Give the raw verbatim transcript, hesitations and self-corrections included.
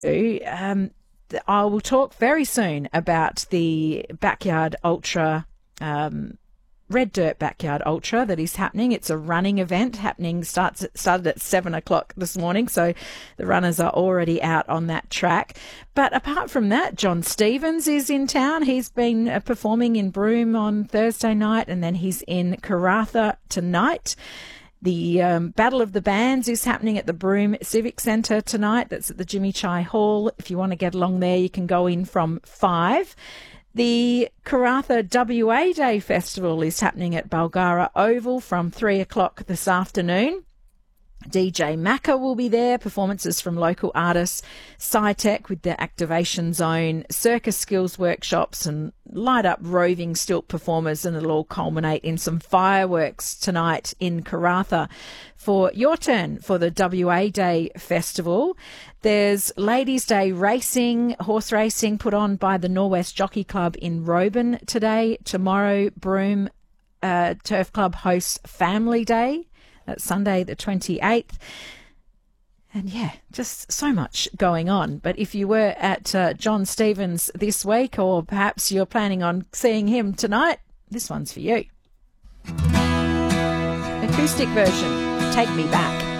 Um, I will talk very soon about the Backyard Ultra, um, Red Dirt Backyard Ultra that is happening. It's a running event happening, starts started at seven o'clock this morning, so the runners are already out on that track. But apart from that, John Stevens is in town. He's been uh, performing in Broome on Thursday night, and then he's in Karratha tonight. The um, Battle of the Bands is happening at the Broome Civic Centre tonight. That's at the Jimmy Chai Hall. If you want to get along there, you can go in from five. The Karratha W A Day Festival is happening at Bulgara Oval from three o'clock this afternoon. D J Macca will be there, performances from local artists, SciTech with the Activation Zone, circus skills workshops and light up roving stilt performers, and it'll all culminate in some fireworks tonight in Karratha. For your turn for the W A Day Festival, there's Ladies' Day racing, horse racing put on by the Norwest Jockey Club in Roban today. Tomorrow, Broome uh, Turf Club hosts Family Day. That's Sunday the twenty-eighth. And yeah, just so much going on. But if you were at uh, John Stevens this week, or perhaps you're planning on seeing him tonight, this one's for you. Acoustic version, Take Me Back.